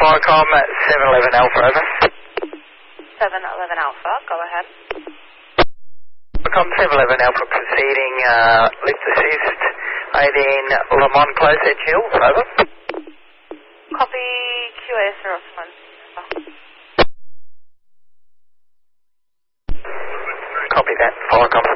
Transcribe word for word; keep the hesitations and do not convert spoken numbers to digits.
Firecom seven eleven Alpha, over. seven eleven Alpha, go ahead. Firecom seven eleven Alpha proceeding, uh, lift assist, eighteen Lamont Close Edge Hill, over. Copy Q A zero seven. Copy that, Firecom